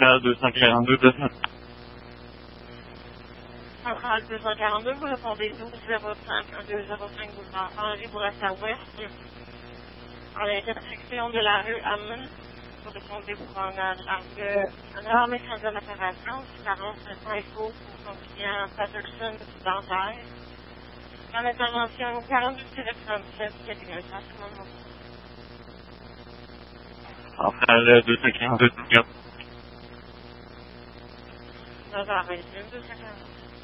centrale 242 de Centrale 242, vous répondez 1205 1205 boulevard Henri Bourassa Ouest, à l'intersection de la rue Hammond. Vous répondez pour un arme de l'opération, qui s'annonce un info pour son client Patterson dentaire. En intervention 42-37, quelqu'un ça, tout le monde. centrale 242 9h21, 250.